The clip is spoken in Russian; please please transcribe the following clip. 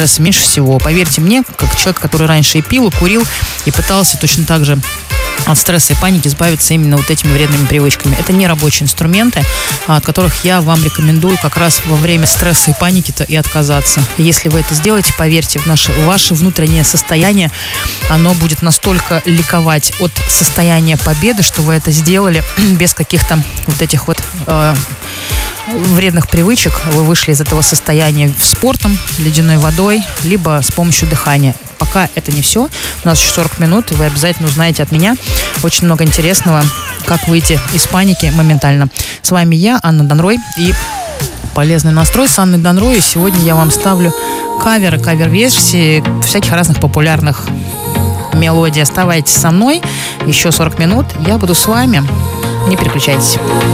меньше всего. Поверьте мне, как человек, который раньше и пил, и курил, и пытался точно так же от стресса и паники избавиться именно вот этими вредными привычками. Это не рабочие инструменты, от которых я вам рекомендую как раз во время стресса и паники-то и отказаться. Если вы это сделаете, поверьте, ваше внутреннее состояние, оно будет настолько ликовать от состояния победы, что вы это сделали без каких-то вот этих вот вредных привычек. Вы вышли из этого состояния спортом, ледяной водой, либо с помощью дыхания. Пока это не все. У нас еще 40 минут, и вы обязательно узнаете от меня очень много интересного, как выйти из паники моментально. С вами я, Анна Донрой, и «Полезный настрой» с Анной Донрой. И сегодня я вам ставлю кавер-версии всяких разных популярных мелодий. Оставайтесь со мной. Еще 40 минут. Я буду с вами. Не переключайтесь.